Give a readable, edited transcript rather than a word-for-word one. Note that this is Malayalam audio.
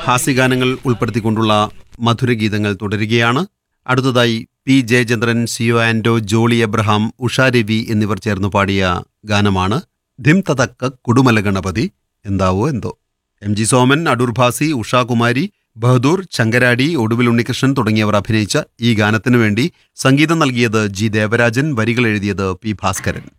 ഹാസ്യഗാനങ്ങൾ ഉൾപ്പെടുത്തിക്കൊണ്ടുള്ള മധുരഗീതങ്ങൾ തുടരുകയാണ്. അടുത്തതായി പി ജയചന്ദ്രൻ, സിയോ ആൻഡോ, ജോളി എബ്രഹാം, ഉഷാ രവി എന്നിവർ ചേർന്ന് പാടിയ ഗാനമാണ് ധിം തതക്ക കുടുമല ഗണപതി എന്താവോ എന്തോ. എം ജി സോമൻ, അടൂർ ഭാസി, ഉഷാകുമാരി, ബഹദൂർ, ശങ്കരാടി, ഒടുവിൽ ഉണ്ണികൃഷ്ണൻ തുടങ്ങിയവർ അഭിനയിച്ച ഈ ഗാനത്തിനു വേണ്ടി സംഗീതം നൽകിയത് ജി ദേവരാജൻ, വരികൾ എഴുതിയത് പി ഭാസ്കരൻ.